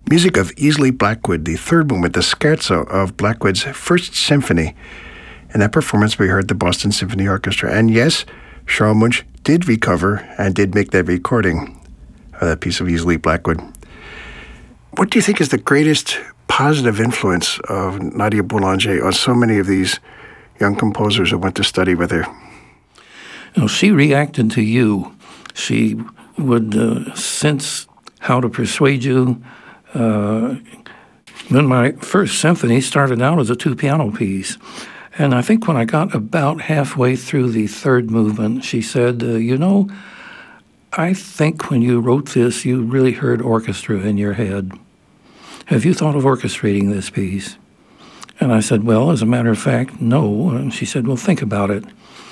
Music of Easley Blackwood, the third movement, the scherzo of Blackwood's First Symphony. In that performance, we heard the Boston Symphony Orchestra. And yes, Charles Munch did recover and did make that recording of that piece of Easley Blackwood. What do you think is the greatest positive influence of Nadia Boulanger on so many of these young composers who went to study with her? She reacted to you. She would sense how to persuade you. When my first symphony started out as a two-piano piece, and I think when I got about halfway through the third movement, she said, I think when you wrote this, you really heard orchestra in your head. Have you thought of orchestrating this piece? And I said, well, as a matter of fact, no. And she said, well, think about it.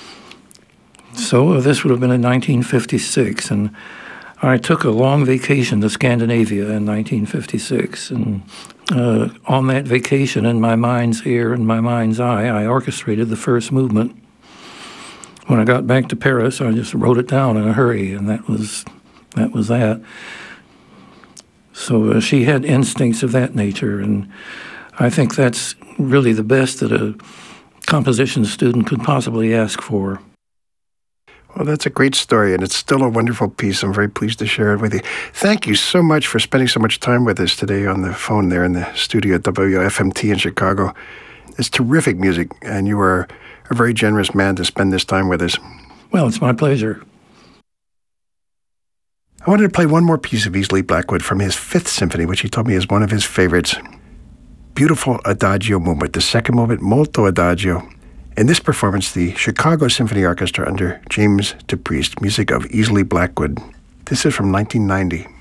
So this would have been in 1956, and I took a long vacation to Scandinavia in 1956, and on that vacation, in my mind's ear and my mind's eye, I orchestrated the first movement. When I got back to Paris, I just wrote it down in a hurry, and that was that. So she had instincts of that nature, and I think that's really the best that a composition student could possibly ask for. Well, that's a great story, and it's still a wonderful piece. I'm very pleased to share it with you. Thank you so much for spending so much time with us today on the phone there in the studio at WFMT in Chicago. It's terrific music, and you are a very generous man to spend this time with us. Well, it's my pleasure. I wanted to play one more piece of Easley Blackwood from his Fifth Symphony, which he told me is one of his favorites. Beautiful Adagio movement, the second movement, Molto Adagio. In this performance, the Chicago Symphony Orchestra under James DePriest, music of Easley Blackwood. This is from 1990.